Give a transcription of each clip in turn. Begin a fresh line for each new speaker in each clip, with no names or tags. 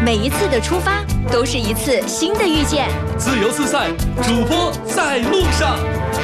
每一次的出发都是一次新的遇见。
自由自在，主播在路上。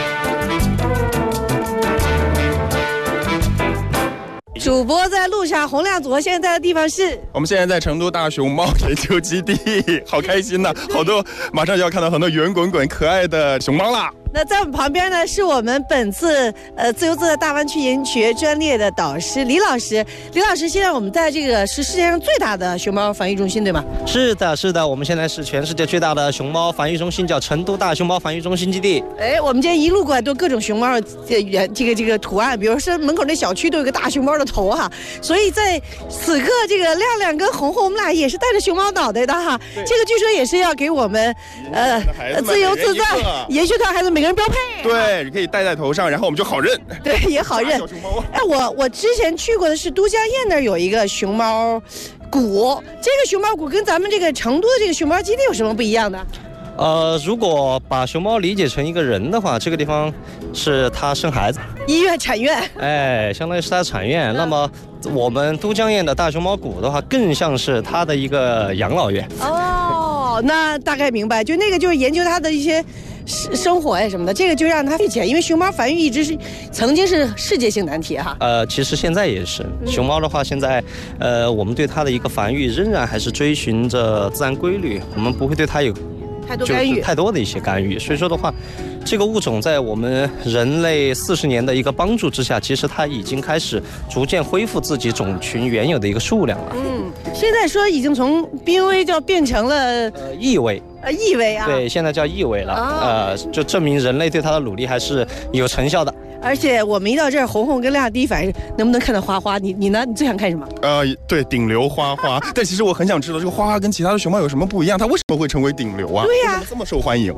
主播在路上，洪亮组合现在在的地方是，
我们现在在成都大熊猫研究基地，好开心呐！好多马上就要看到很多圆滚滚可爱的熊猫啦。
那在我们旁边呢，是我们本次自由自在大湾区研学专列的导师李老师。李老师，现在我们在这个是世界上最大的熊猫繁育中心，对吗？
是的，是的，我们现在是全世界最大的熊猫繁育中心，叫成都大熊猫繁育中心基地。
哎，我们今天一路过来都各种熊猫这个图案，比如说门口那小区都有个大熊猫的头哈。所以在此刻，这个亮亮跟红红我们俩也是带着熊猫脑袋的哈。这个据说也是要给我们自由自在研学团孩子每个人标配。
对，你可以戴在头上，然后我们就好认。
对，也好认。哎，我之前去过的是都江堰那儿有一个熊猫谷，这个熊猫谷跟咱们这个成都的这个熊猫基地有什么不一样的？
如果把熊猫理解成一个人的话，这个地方是它生孩子，
医院产院，
哎，相当于是它产院。那么我们都江堰的大熊猫谷的话，更像是它的一个养老院。
哦，那大概明白，就那个就是研究它的一些生活呀什么的，这个就让它费钱，因为熊猫繁育一直是曾经是世界性难题哈。
其实现在也是，熊猫的话，现在我们对它的一个繁育仍然还是追寻着自然规律，我们不会对它有太多的一些干预，所以说的话，这个物种在我们人类40年的一个帮助之下，其实它已经开始逐渐恢复自己种群原有的一个数量了。
现在说已经从濒危就变成了
易危。
易危啊，
对，现在叫易危了。就证明人类对它的努力还是有成效的。
而且我们一到这儿，红红跟亮第一反应能不能看到花花？你呢？你最想看什么？
对，顶流花花。但其实我很想知道，这个花花跟其他的熊猫有什么不一样？它为什么会成为顶流啊？
对呀，
这么受欢迎？